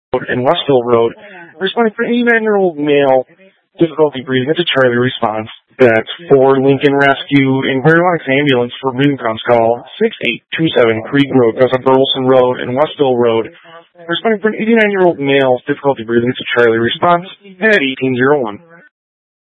and Westville Road. Responding for 89-year-old male, difficulty breathing. It's a Charlie response. That's for Lincoln Rescue and Paralytics Ambulance for breathing problems. Call 6827 Creek Road. That's on Burleson Road and Westville Road. Responding for an 89-year-old male, difficulty breathing. It's a Charlie response at 1801.